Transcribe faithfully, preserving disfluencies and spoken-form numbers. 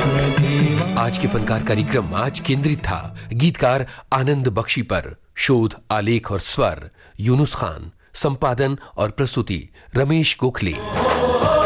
आज के फनकार कार्यक्रम आज केंद्रित था गीतकार आनंद बख्शी पर। शोध, आलेख और स्वर यूनुस खान। संपादन और प्रस्तुति रमेश गोखले।